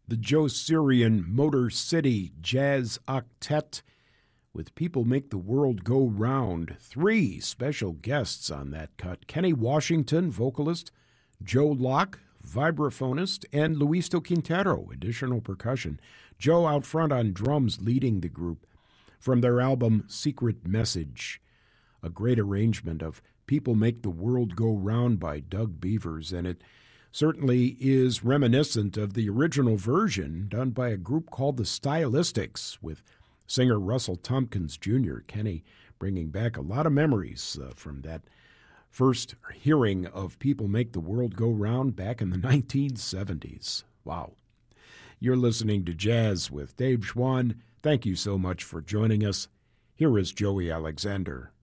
the Joe Syrian Motor City Jazz Octet with People Make the World Go Round. 3 special guests on that cut: Kenny Washington, vocalist; Joe Locke, vibraphonist; and Luisto Quintero, additional percussion. Joe out front on drums leading the group. From their album Secret Message, a great arrangement of People Make the World Go Round by Doug Beavers, and it certainly is reminiscent of the original version done by a group called the Stylistics with singer Russell Tompkins Jr. Kenny bringing back a lot of memories from that first hearing of People Make the World Go Round back in the 1970s. Wow. You're listening to Jazz with Dave Schwann. Thank you so much for joining us. Here is Joey Alexander.